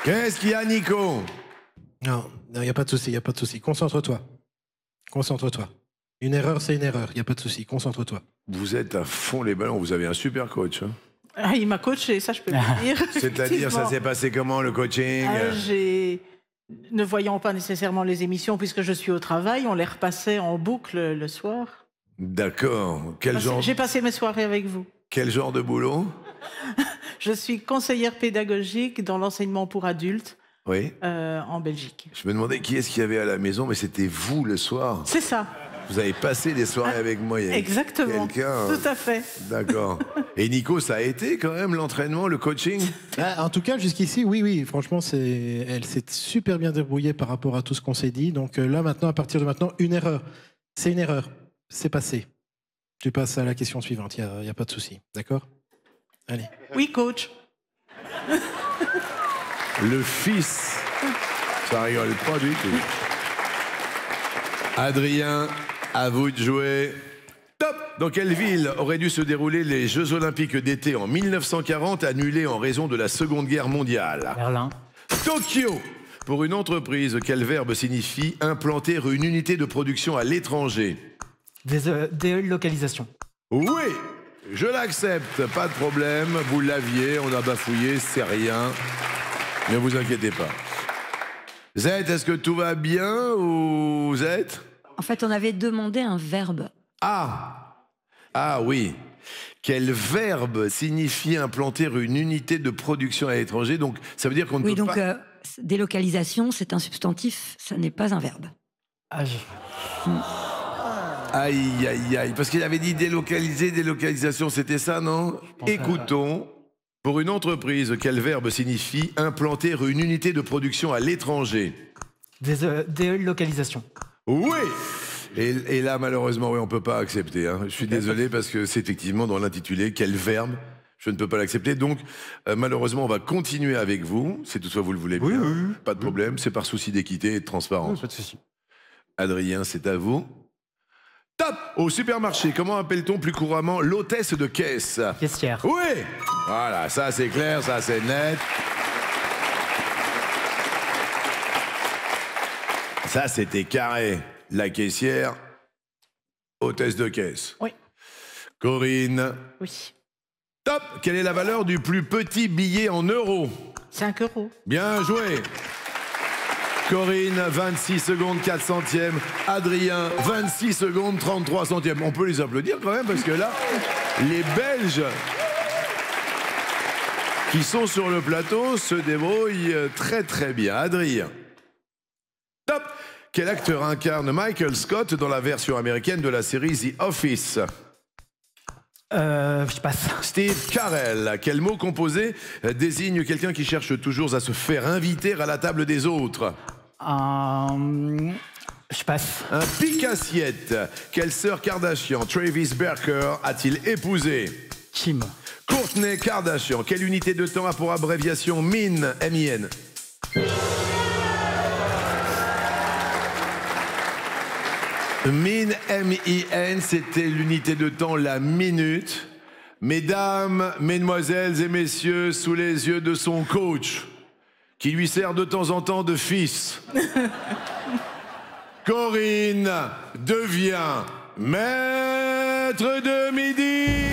Qu'est-ce qu'il y a, Nico? Non, il n'y a pas de souci, il n'y a pas de souci. Concentre-toi. Concentre-toi. Une erreur, c'est une erreur. Il n'y a pas de souci. Concentre-toi. Vous êtes à fond les ballons, vous avez un super coach. Hein. Ah, il m'a coaché, ça je peux le dire. C'est-à-dire, ça s'est passé comment, le coaching? Ne voyant pas nécessairement les émissions, puisque je suis au travail, on les repassait en boucle le soir. D'accord. J'ai passé mes soirées avec vous. Quel genre de boulot? Je suis conseillère pédagogique dans l'enseignement pour adultes Oui. en Belgique. Je me demandais qui est-ce qu'il y avait à la maison, mais c'était vous le soir. C'est ça. Vous avez passé des soirées avec moi. Exactement. Tout à fait. D'accord. Et Nico, ça a été quand même l'entraînement, le coaching? En tout cas, jusqu'ici, oui. Franchement, elle s'est super bien débrouillée par rapport à tout ce qu'on s'est dit. Donc là, maintenant, à partir de maintenant, une erreur. C'est une erreur. C'est passé. Tu passes à la question suivante. Il n'y a pas de souci. D'accord? Allez. Oui, coach. Le fils. Ça rigole pas du tout. Adrien, à vous de jouer. Top! Dans quelle ville auraient dû se dérouler les Jeux Olympiques d'été en 1940, annulés en raison de la Seconde Guerre mondiale? Berlin. Tokyo! Pour une entreprise, quel verbe signifie implanter une unité de production à l'étranger? Délocalisation. Oui! Je l'accepte, pas de problème. Vous l'aviez, on a bafouillé, c'est rien. Ne vous inquiétez pas. Z, est-ce que tout va bien ou Z? En fait, on avait demandé un verbe. Ah oui. Quel verbe signifie implanter une unité de production à l'étranger? Donc, ça veut dire qu'on ne peut pas... Délocalisation, c'est un substantif, ça n'est pas un verbe. Aïe. Parce qu'il avait dit délocalisation, c'était ça, non? Écoutons. Pour une entreprise, quel verbe signifie implanter une unité de production à l'étranger? Délocalisation. Oui! Et là, malheureusement, oui, on ne peut pas accepter. Hein. Je suis désolé parce que c'est effectivement dans l'intitulé. Quel verbe? Je ne peux pas l'accepter. Donc, malheureusement, on va continuer avec vous. Si toutefois vous le voulez bien. Oui. Pas de problème. C'est par souci d'équité et de transparence. Oui, pas de souci. Adrien, c'est à vous. Top! Au supermarché, comment appelle-t-on plus couramment l'hôtesse de caisse? Caissière. Oui! Voilà, ça c'est clair, ça c'est net. Ça c'était carré. La caissière, hôtesse de caisse. Oui. Corinne. Oui. Top! Quelle est la valeur du plus petit billet en euros? 5 euros. Bien joué! Corinne, 26 secondes, 4 centièmes. Adrien, 26 secondes, 33 centièmes. On peut les applaudir quand même parce que là, les Belges qui sont sur le plateau se débrouillent très très bien. Adrien. Top! Quel acteur incarne Michael Scott dans la version américaine de la série The Office? Je passe. Steve Carell. Quel mot composé désigne quelqu'un qui cherche toujours à se faire inviter à la table des autres? Je passe. Un pique-assiette. Quelle sœur Kardashian Travis Barker a-t-il épousé? Kim. Kourtney Kardashian. Quelle unité de temps a pour abréviation MIN? M-I-N. MIN, M-I-N, c'était l'unité de temps, la minute. Mesdames, mesdemoiselles et messieurs, sous les yeux de son coach, qui lui sert de temps en temps de fils, Corinne devient maître de midi.